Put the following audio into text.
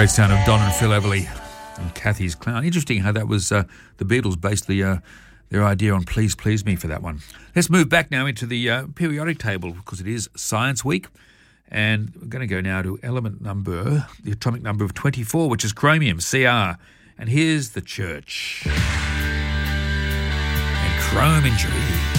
Great sound of Don and Phil Everly and Kathy's Clown. Interesting how that was the Beatles based their idea on Please Please Me for that one. Let's move back now into the periodic table because it is Science Week. And we're going to go now to element number, the atomic number of 24, which is chromium, Cr. And here's the church. And chrome injury.